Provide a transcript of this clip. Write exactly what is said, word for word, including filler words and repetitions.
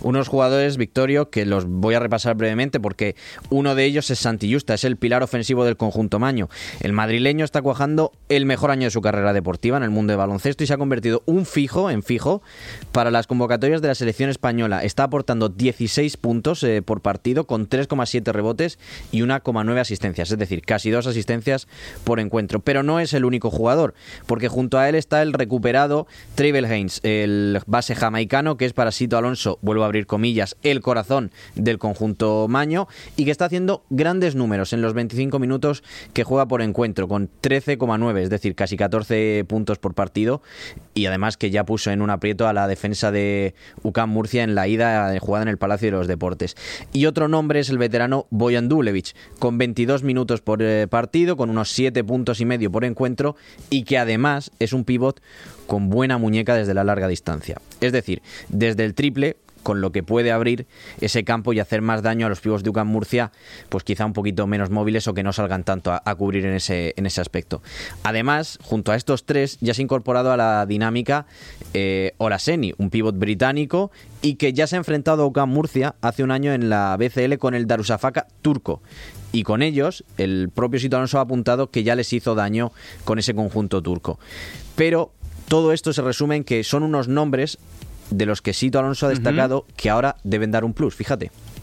Unos jugadores, Victorio, que los voy a repasar brevemente porque uno de ellos es Santi Justa, es el pilar ofensivo del conjunto maño. El madrileño está cuajando el mejor año de su carrera deportiva en el mundo de baloncesto y se ha convertido un fijo en fijo para las convocatorias de la selección española. Está aportando dieciséis puntos eh, por partido con tres coma siete rebotes y uno coma nueve asistencias, es decir, casi dos asistencias por encuentro. Pero no es el único jugador, porque junto a él está el recuperado Trevel Haynes, el base jamaicano, que es para Sito Alonso, vuelvo a abrir comillas, el corazón del conjunto maño, y que está haciendo grandes números en los veinticinco minutos que juega por encuentro, con trece coma nueve, es decir, casi catorce puntos por partido, y además que ya puso en un aprieto a la defensa de U C A M Murcia en la ida jugada en el Palacio de los Deportes. Y otro nombre es el veterano Bojan Dulevic, con veintidós minutos por eh, partido, con unos siete puntos y medio por encuentro, y que además es un pívot con buena muñeca desde la larga distancia. Es decir, desde el triple, con lo que puede abrir ese campo y hacer más daño a los pivots de U C A M Murcia, pues quizá un poquito menos móviles o que no salgan tanto a, a cubrir en ese, en ese aspecto. Además, junto a estos tres, ya se ha incorporado a la dinámica eh, Olaseni, un pívot británico y que ya se ha enfrentado a U C A M Murcia hace un año en la B C L con el Darüşşafaka turco. Y con ellos, el propio Sito Alonso ha apuntado que ya les hizo daño con ese conjunto turco. Pero todo esto se resume en que son unos nombres de los que Sito Alonso ha destacado uh-huh. que ahora deben dar un plus, fíjate.